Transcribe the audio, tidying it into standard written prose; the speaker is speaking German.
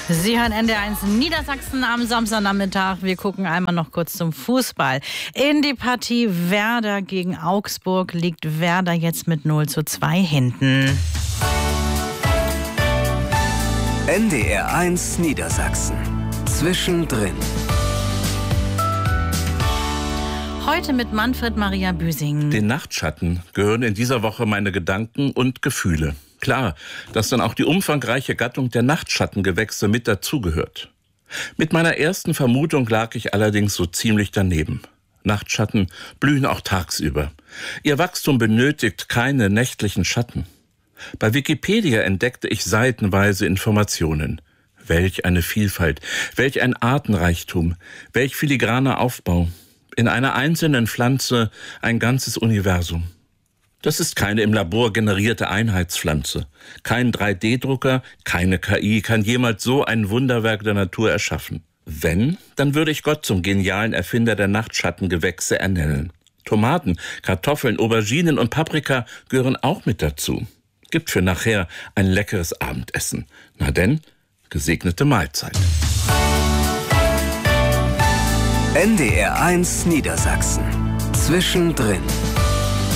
Sie hören NDR1 Niedersachsen am Samstagnachmittag. Wir gucken einmal noch kurz zum Fußball. In die Partie Werder gegen Augsburg liegt Werder jetzt mit 0:2 hinten. NDR1 Niedersachsen. Zwischendrin. Heute mit Manfred Maria Büsing. Den Nachtschatten gehören in dieser Woche meine Gedanken und Gefühle. Klar, dass dann auch die umfangreiche Gattung der Nachtschattengewächse mit dazugehört. Mit meiner ersten Vermutung lag ich allerdings so ziemlich daneben. Nachtschatten blühen auch tagsüber. Ihr Wachstum benötigt keine nächtlichen Schatten. Bei Wikipedia entdeckte ich seitenweise Informationen. Welch eine Vielfalt, welch ein Artenreichtum, welch filigraner Aufbau. In einer einzelnen Pflanze ein ganzes Universum. Das ist keine im Labor generierte Einheitspflanze. Kein 3D-Drucker, keine KI kann jemals so ein Wunderwerk der Natur erschaffen. Wenn, dann würde ich Gott zum genialen Erfinder der Nachtschattengewächse ernennen. Tomaten, Kartoffeln, Auberginen und Paprika gehören auch mit dazu. Gibt für nachher ein leckeres Abendessen. Na denn, gesegnete Mahlzeit. NDR1 Niedersachsen. Zwischendrin.